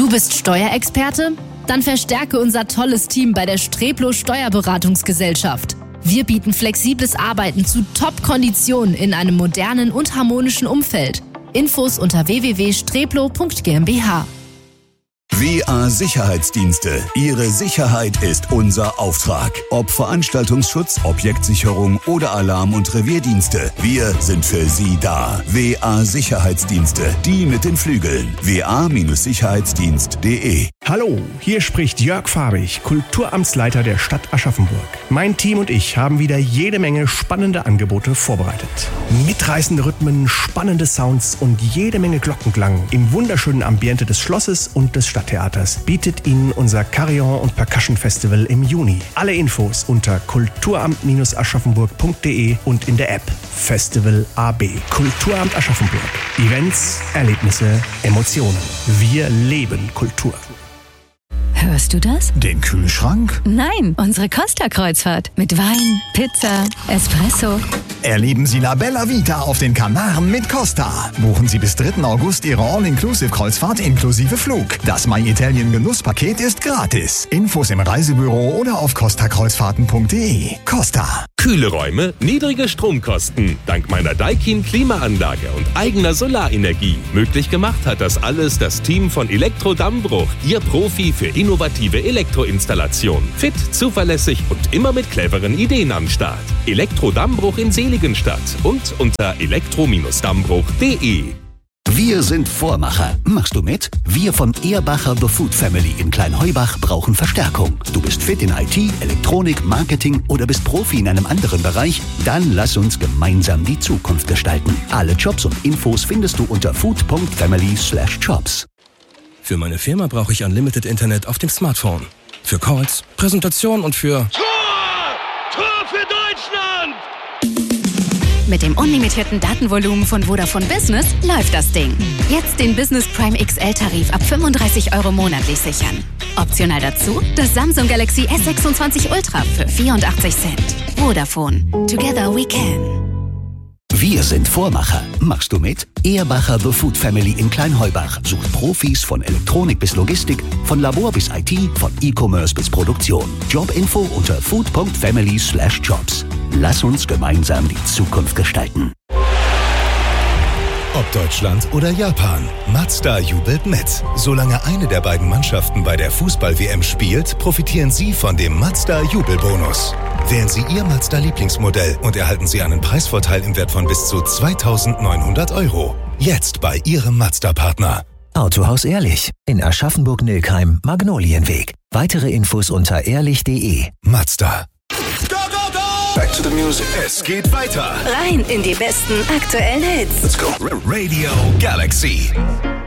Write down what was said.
Du bist Steuerexperte? Dann verstärke unser tolles Team bei der Streplo Steuerberatungsgesellschaft. Wir bieten flexibles Arbeiten zu Top-Konditionen in einem modernen und harmonischen Umfeld. Infos unter www.streplo.gmbH. WA Sicherheitsdienste. Ihre Sicherheit ist unser Auftrag. Ob Veranstaltungsschutz, Objektsicherung oder Alarm- und Revierdienste. Wir sind für Sie da. WA Sicherheitsdienste. Die mit den Flügeln. wa-sicherheitsdienst.de. Hallo, hier spricht Jörg Fabich, Kulturamtsleiter der Stadt Aschaffenburg. Mein Team und ich haben wieder jede Menge spannende Angebote vorbereitet. Mitreißende Rhythmen, spannende Sounds und jede Menge Glockenklang im wunderschönen Ambiente des Schlosses und des Stadttheaters bietet Ihnen unser Carillon- und Percussion-Festival im Juni. Alle Infos unter kulturamt-aschaffenburg.de und in der App Festival AB. Kulturamt Aschaffenburg. Events, Erlebnisse, Emotionen. Wir leben Kultur. Hörst du das? Den Kühlschrank? Nein, unsere Costa-Kreuzfahrt. Mit Wein, Pizza, Espresso. Erleben Sie La Bella Vita auf den Kanaren mit Costa. Buchen Sie bis 3. August Ihre All-Inclusive-Kreuzfahrt inklusive Flug. Das My Italien Genusspaket ist gratis. Infos im Reisebüro oder auf costakreuzfahrten.de. Costa. Kühle Räume, niedrige Stromkosten. Dank meiner Daikin Klimaanlage und eigener Solarenergie. Möglich gemacht hat das alles das Team von Elektro Dammbruch. Ihr Profi für innovative Elektroinstallation. Fit, zuverlässig und immer mit cleveren Ideen am Start. Elektro Dammbruch in Seligenstadt und unter elektro-dammbruch.de. Wir sind Vormacher. Machst du mit? Wir von Ehrbacher The Food Family in Kleinheubach brauchen Verstärkung. Du bist fit in IT, Elektronik, Marketing oder bist Profi in einem anderen Bereich? Dann lass uns gemeinsam die Zukunft gestalten. Alle Jobs und Infos findest du unter food.family/jobs. Für meine Firma brauche ich Unlimited Internet auf dem Smartphone. Für Calls, Präsentation und für... Tor! Tor für Deutschland! Mit dem unlimitierten Datenvolumen von Vodafone Business läuft das Ding. Jetzt den Business Prime XL-Tarif ab 35 € monatlich sichern. Optional dazu das Samsung Galaxy S26 Ultra für 84 Cent. Vodafone. Together we can. Wir sind Vormacher. Machst du mit? Ehrbacher The Food Family in Kleinheubach sucht Profis von Elektronik bis Logistik, von Labor bis IT, von E-Commerce bis Produktion. Jobinfo unter food.family/jobs. Lass uns gemeinsam die Zukunft gestalten. Ob Deutschland oder Japan, Mazda jubelt mit. Solange eine der beiden Mannschaften bei der Fußball-WM spielt, profitieren Sie von dem Mazda-Jubelbonus. Wählen Sie Ihr Mazda-Lieblingsmodell und erhalten Sie einen Preisvorteil im Wert von bis zu 2.900 €. Jetzt bei Ihrem Mazda-Partner. Autohaus Ehrlich in Aschaffenburg-Nilkheim, Magnolienweg. Weitere Infos unter ehrlich.de. Mazda. Back to the music. Es geht weiter. Rein in die besten aktuellen Hits. Let's go. Radio Galaxy.